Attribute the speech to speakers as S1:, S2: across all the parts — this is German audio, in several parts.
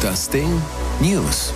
S1: Das Ding News.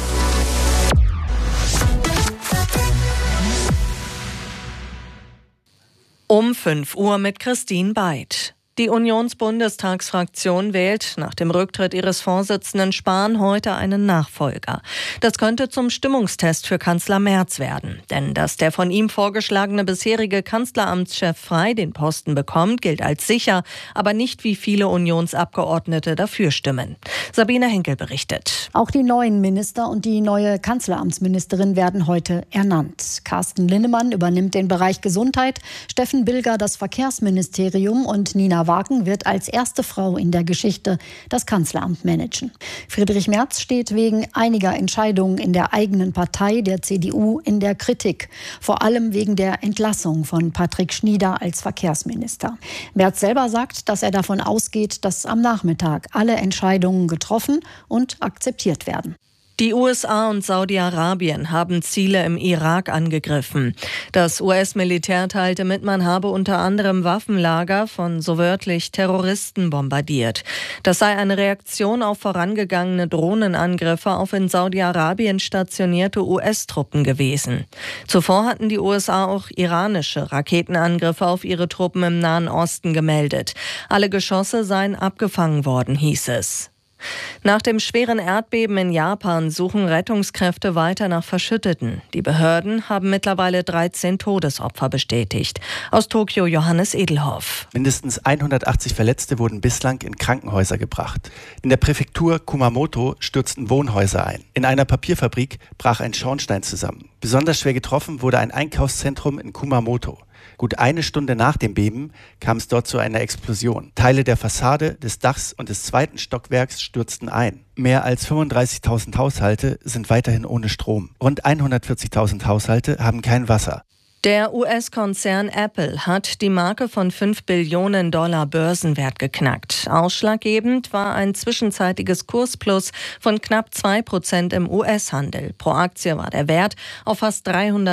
S2: Um 5 Uhr mit Christine Beid. Die Unionsbundestagsfraktion wählt nach dem Rücktritt ihres Vorsitzenden Spahn heute einen Nachfolger. Das könnte zum Stimmungstest für Kanzler Merz werden. Denn dass der von ihm vorgeschlagene bisherige Kanzleramtschef Frey den Posten bekommt, gilt als sicher, aber nicht wie viele Unionsabgeordnete dafür stimmen. Sabine Henkel berichtet.
S3: Auch die neuen Minister und die neue Kanzleramtsministerin werden heute ernannt. Carsten Linnemann übernimmt den Bereich Gesundheit, Steffen Bilger das Verkehrsministerium und Nina Wagen wird als erste Frau in der Geschichte das Kanzleramt managen. Friedrich Merz steht wegen einiger Entscheidungen in der eigenen Partei, der CDU, in der Kritik. Vor allem wegen der Entlassung von Patrick Schnieder als Verkehrsminister. Merz selber sagt, dass er davon ausgeht, dass am Nachmittag alle Entscheidungen getroffen und akzeptiert werden.
S2: Die USA und Saudi-Arabien haben Ziele im Irak angegriffen. Das US-Militär teilte mit, man habe unter anderem Waffenlager von so wörtlich Terroristen bombardiert. Das sei eine Reaktion auf vorangegangene Drohnenangriffe auf in Saudi-Arabien stationierte US-Truppen gewesen. Zuvor hatten die USA auch iranische Raketenangriffe auf ihre Truppen im Nahen Osten gemeldet. Alle Geschosse seien abgefangen worden, hieß es. Nach dem schweren Erdbeben in Japan suchen Rettungskräfte weiter nach Verschütteten. Die Behörden haben mittlerweile 13 Todesopfer bestätigt. Aus Tokio Johannes Edelhoff.
S4: Mindestens 180 Verletzte wurden bislang in Krankenhäuser gebracht. In der Präfektur Kumamoto stürzten Wohnhäuser ein. In einer Papierfabrik brach ein Schornstein zusammen. Besonders schwer getroffen wurde ein Einkaufszentrum in Kumamoto. Gut eine Stunde nach dem Beben kam es dort zu einer Explosion. Teile der Fassade, des Dachs und des zweiten Stockwerks stürzten ein. Mehr als 35.000 Haushalte sind weiterhin ohne Strom. Rund 140.000 Haushalte haben kein Wasser.
S2: Der US-Konzern Apple hat die Marke von $5 Billionen Börsenwert geknackt. Ausschlaggebend war ein zwischenzeitiges Kursplus von knapp 2% im US-Handel. Pro Aktie war der Wert auf fast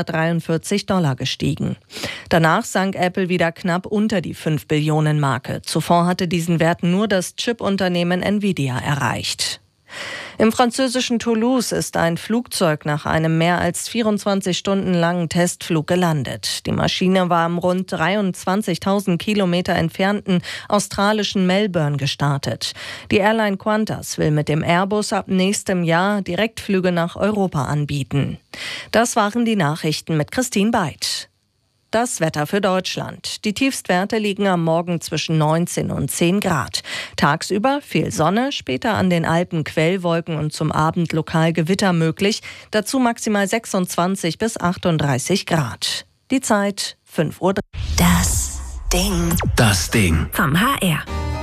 S2: $343 gestiegen. Danach sank Apple wieder knapp unter die 5 Billionen Marke. Zuvor hatte diesen Wert nur das Chip-Unternehmen Nvidia erreicht. Im französischen Toulouse ist ein Flugzeug nach einem mehr als 24 Stunden langen Testflug gelandet. Die Maschine war am rund 23.000 Kilometer entfernten australischen Melbourne gestartet. Die Airline Qantas will mit dem Airbus ab nächstem Jahr Direktflüge nach Europa anbieten. Das waren die Nachrichten mit Christine Beid. Das Wetter für Deutschland. Die Tiefstwerte liegen am Morgen zwischen 19 und 10 Grad. Tagsüber viel Sonne, später an den Alpen Quellwolken und zum Abend lokal Gewitter möglich. Dazu maximal 26 bis 38 Grad. Die Zeit 5:03 Uhr.
S1: Das Ding vom HR.